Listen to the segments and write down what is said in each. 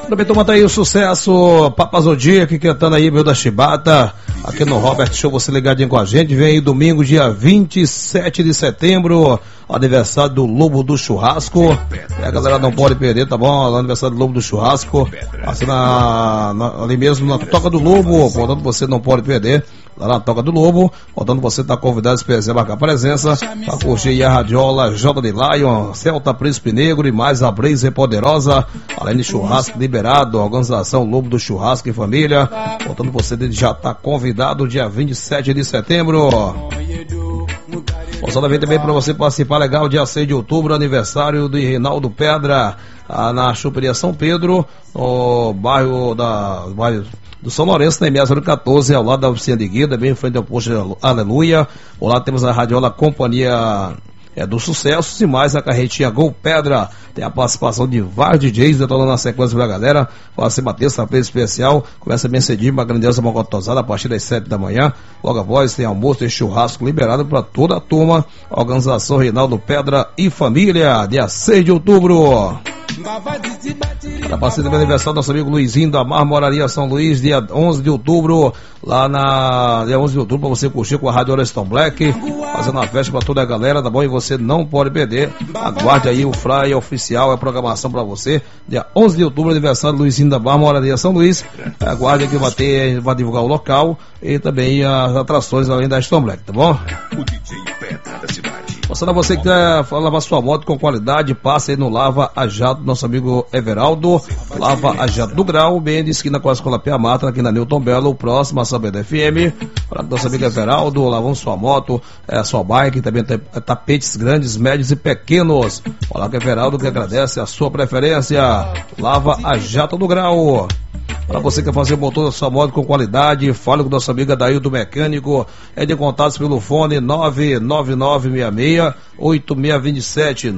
Também tomando aí o sucesso Papa Zodíaco cantando aí meu da Chibata aqui no Robert Show, você ligadinho com a gente. Vem aí domingo, dia 27 de setembro, aniversário do Lobo do Churrasco, e a galera não pode perder, tá bom? Aniversário do Lobo do Churrasco, assim ali mesmo na Toca do Lobo, portanto você não pode perder, lá na Toca do Lobo, portanto você está convidado especial a marcar presença, para curtir aí a radiola J de Lion, Celta Príncipe Negro e mais a Blaze Poderosa, além de churrasco liberado, organização Lobo do Churrasco e Família, portanto você já está convidado dia 27 de setembro. Moçada, vem também para você participar legal, dia 6 de outubro, aniversário do Reinaldo Pedra, na Choperia São Pedro, no bairro do São Lourenço, na MA 014, ao lado da oficina de Guida, bem em frente ao posto Aleluia. Por lá temos a radiola Companhia dos Sucessos e mais a carretinha Gol Pedra. Tem a participação de vários DJs detonando na sequência pra galera. Vai ser uma terça-feira especial. Começa bem cedinho, uma grandiosa mocotosada a partir das 7 da manhã. Logo após tem almoço e churrasco liberado para toda a turma. Organização Reinaldo Pedra e Família, dia 6 de outubro. Para parceria do aniversário do nosso amigo Luizinho da Marmoraria São Luís, dia 11 de outubro, dia 11 de outubro, para você curtir com a Rádio Oreston Black, fazendo uma festa para toda a galera, tá bom? E você não pode perder, aguarde aí o flyer oficial, a programação para você, dia 11 de outubro, aniversário do Luizinho da Marmoraria São Luís, aguarde aqui, vai divulgar o local e também as atrações além da Aston Black, tá bom? O DJ Pedra da cidade. Passando a você que quer lavar sua moto com qualidade, passa aí no Lava a Jato, nosso amigo Everaldo, Lava a Jato do Grau, bem de esquina com a Escola Pia Mata, aqui na Newton Belo, próximo a Sabeda FM. Para nosso amigo Everaldo, lavando sua moto, sua bike, também tem tapetes grandes, médios e pequenos. Olá que Everaldo que agradece a sua preferência. Lava a Jato do Grau. Para você que quer fazer o motor da sua moto com qualidade, fale com o nosso amigo Adaildo Mecânico, é de contatos pelo fone 99966-8627,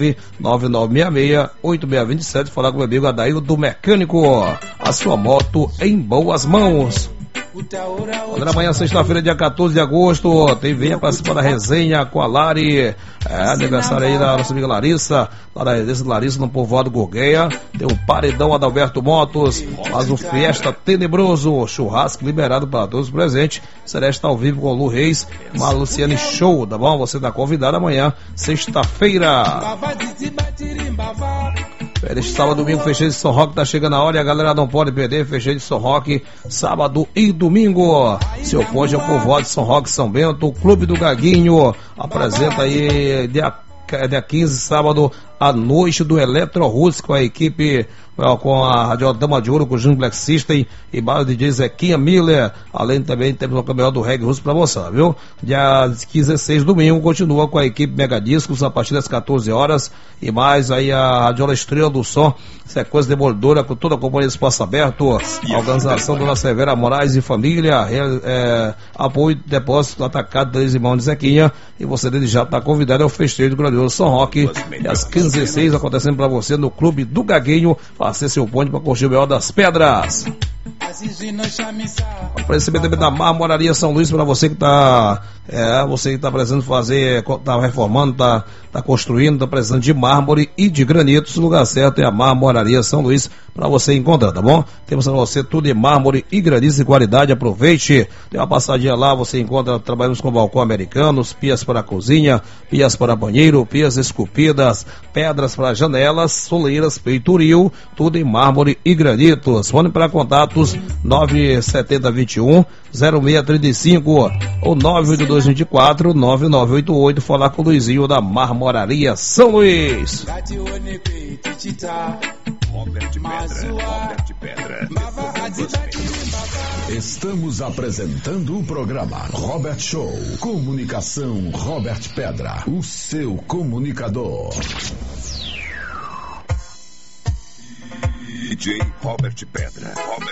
99966-8627, falar com o meu amigo Adaildo Mecânico, a sua moto em boas mãos. Olha, amanhã, sexta-feira, dia 14 de agosto, venha participar da resenha com a Lari, aniversário aí da nossa amiga Larissa, lá da residência de Larissa, no povoado Gurgueia. Tem o Paredão Adalberto Motos, faz o Fiesta Tenebroso, churrasco liberado para todos os presentes. Celeste está ao vivo com o Lu Reis, uma Luciane Show, tá bom? Você está convidado amanhã, sexta-feira. Este sábado, domingo, fechei de São Roque, tá chegando a hora e a galera não pode perder. Fechei de São Roque, sábado e domingo. Seu ponte é o povoado de São Roque, São Bento. O Clube do Gaguinho apresenta aí dia 15, sábado, à noite do Eletro Roots com a equipe, com a Rádio Dama de Ouro, com o Júnior Black System e base DJ Zequinha Miller. Além também temos o campeão do Reggae Russo pra moçada, viu? Dia 15 e 16, domingo, continua com a equipe Mega Discos a partir das 14 horas e mais aí a Radiola Estrela do Som, sequência demolidora com toda a companhia de Espaço Aberto, a organização Dona Severa Moraes e Família, apoio de depósito atacado dos irmãos de Zequinha, e você dele já está convidado ao festejo do grandioso São Roque, às 15 e 16, acontecendo para você no Clube do Gaguinho. Faça seu ponte para curtir o melhor das pedras. Oferecimento também da Marmoraria São Luís para você que está precisando fazer, está reformando, está construindo, está precisando de mármore e de granitos. O lugar certo é a Marmoraria São Luís para você encontrar, tá bom? Temos para você tudo em mármore e granitos de qualidade. Aproveite, tem uma passadinha lá, você encontra, trabalhamos com balcão americanos, pias para cozinha, pias para banheiro, pias esculpidas, pedras para janelas, soleiras, peitoril, tudo em mármore e granitos. Fone para contatos 97021 0635 ou 98224 9988. Falar com o Luizinho da Marmoraria São Luís. Robert Pedra. Estamos apresentando o programa Robert Show. Comunicação Robert Pedra, o seu comunicador. DJ Robert Pedra.